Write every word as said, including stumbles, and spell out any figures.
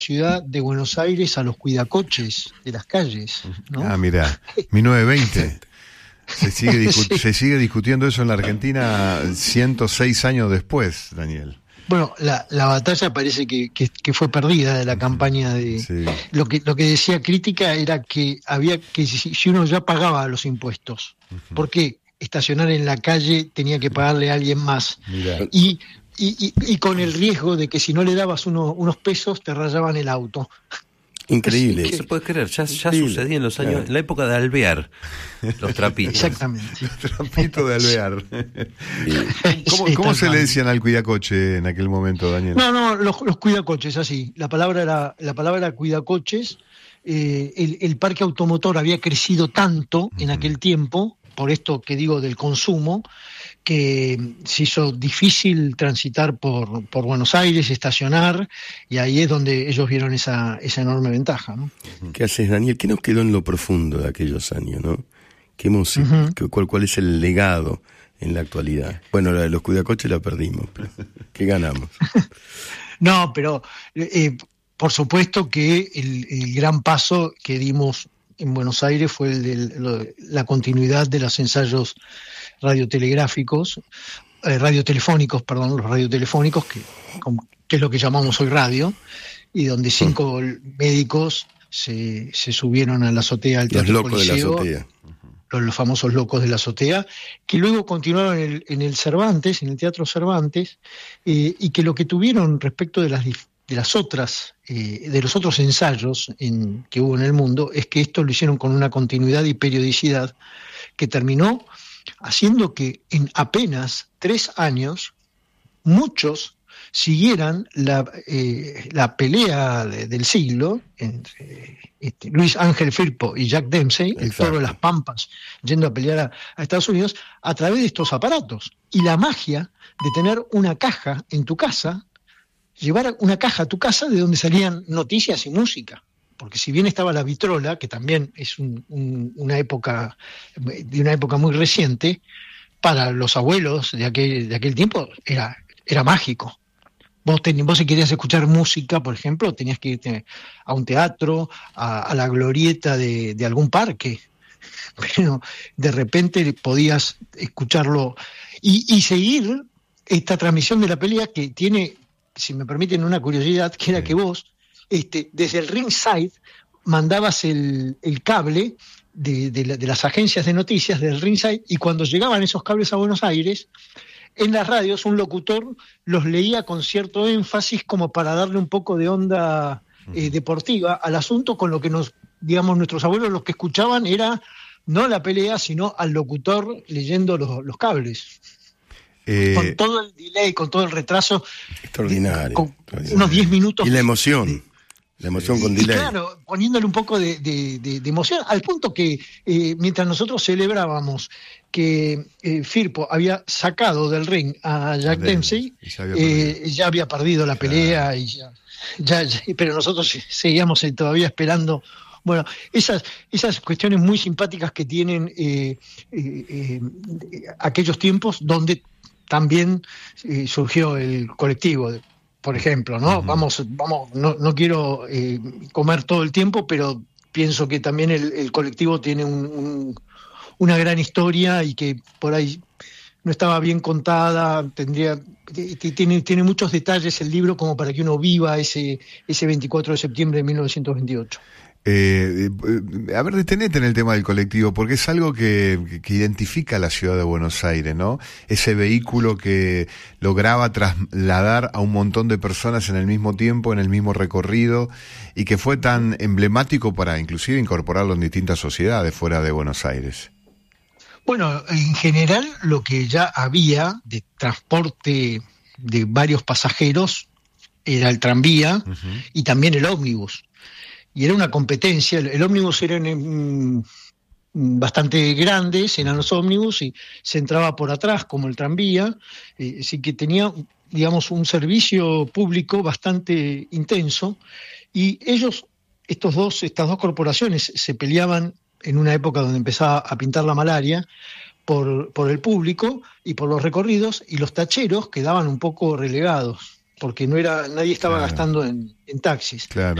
ciudad de Buenos Aires a los cuidacoches de las calles, ¿no? Ah, mirá, mil novecientos veinte. Se sigue, discu- Sí. se sigue discutiendo eso en la Argentina ciento seis años después, Daniel. Bueno, la, la batalla parece que, que, que fue perdida de la campaña de... Sí. Lo que, lo que decía Crítica era que había que, si, si uno ya pagaba los impuestos, Uh-huh. ¿por qué estacionar en la calle tenía que pagarle a alguien más? Mirá. Y, y, y, y con el riesgo de que si no le dabas uno, unos pesos te rayaban el auto. Increíble. Así Se puede creer, ya, ya Increíble. sucedía en los años, Claro. en la época de Alvear, los trapitos. Exactamente. Trampito de alvear. ¿Cómo, Sí, cómo tal se le cual. decían al cuidacoche en aquel momento, Daniel? No, no, los, los cuidacoches, así. La palabra era, la palabra era cuidacoches. Eh, el, el parque automotor había crecido tanto en aquel tiempo, por esto que digo del consumo, que se hizo difícil transitar por, por Buenos Aires, estacionar, y ahí es donde ellos vieron esa, esa enorme ventaja, ¿no? ¿Qué haces, Daniel? ¿Qué nos quedó en lo profundo de aquellos años, no? ¿Qué hemos, Ujú. qué- cuál, ¿Cuál es el legado en la actualidad? Bueno, la de los cuidacoches la perdimos, pero ¿qué ganamos? No, pero eh, por supuesto que el, el gran paso que dimos en Buenos Aires fue el de lo- la continuidad de los ensayos radiotelegráficos, eh, radiotelefónicos, perdón, los radiotelefónicos, que, como- que es lo que llamamos hoy radio, y donde cinco médicos se, se subieron a la azotea del Los Teatro locos de la Coliseo, azotea. los, los famosos locos de la azotea, que luego continuaron en el, en el Cervantes, en el Teatro Cervantes, eh, y que lo que tuvieron respecto de las, dif- de las otras, eh, de los otros ensayos en, que hubo en el mundo, es que esto lo hicieron con una continuidad y periodicidad que terminó haciendo que en apenas tres años muchos siguieran la, eh, la pelea de- del siglo entre este, Luis Ángel Firpo y Jack Dempsey, el Exacto. toro de las Pampas, yendo a pelear a, a Estados Unidos, a través de estos aparatos. Y la magia de tener una caja en tu casa, llevar una caja a tu casa de donde salían noticias y música. Porque si bien estaba la vitrola, que también es un- un- una época, de una época muy reciente, para los abuelos de aquel, de aquel tiempo era, era mágico. Vos, ten- vos si querías escuchar música, por ejemplo, tenías que irte a un teatro, a, a la glorieta de, de algún parque, pero de repente podías escucharlo y, y seguir esta transmisión de la pelea que tiene, si me permiten una curiosidad, que era que vos, este, desde el ringside, mandabas el, el cable de, de la- de las agencias de noticias del ringside, y cuando llegaban esos cables a Buenos Aires, en las radios un locutor los leía con cierto énfasis como para darle un poco de onda eh, deportiva al asunto, con lo que nos, digamos, nuestros abuelos los que escuchaban era no la pelea, sino al locutor leyendo los, los cables. Eh, Con todo el delay, con todo el retraso, Extraordinario. con extraordinario. unos diez minutos. Y la emoción. La emoción con Y delay. claro, poniéndole un poco de, de- de- de emoción, al punto que eh, mientras nosotros celebrábamos que eh, Firpo había sacado del ring a Jack A Dempsey, Dempsey, ya había eh, perdido. ya había perdido la pelea, y ya, ya- ya- pero nosotros seguíamos eh, todavía esperando. Bueno, esas, esas cuestiones muy simpáticas que tienen eh, eh, eh, aquellos tiempos donde también eh, surgió el colectivo, por ejemplo, ¿no? Ujú. Vamos, vamos, no, no quiero eh, comer todo el tiempo, pero pienso que también el, el colectivo tiene un- un- una gran historia y que por ahí no estaba bien contada, tendría, t- t- tiene, tiene muchos detalles el libro como para que uno viva ese, ese veinticuatro de septiembre de mil novecientos veintiocho. Eh, eh, a ver, detenete en el tema del colectivo, porque es algo que, que identifica a la ciudad de Buenos Aires, ¿no? Ese vehículo que lograba trasladar a un montón de personas en el mismo tiempo, en el mismo recorrido, y que fue tan emblemático para inclusive incorporarlo en distintas sociedades fuera de Buenos Aires. Bueno, en general lo que ya había de transporte de varios pasajeros era el tranvía Uh-huh. y también el ómnibus. Y era una competencia, el, el ómnibus eran mm, bastante grandes, eran los ómnibus, y se entraba por atrás como el tranvía, eh, así que tenía, digamos, un servicio público bastante intenso, y ellos, estos dos, estas dos corporaciones, se peleaban en una época donde empezaba a pintar la malaria, por, por el público y por los recorridos, y los tacheros quedaban un poco relegados. porque no era, nadie estaba Claro. gastando en, en taxis. Claro.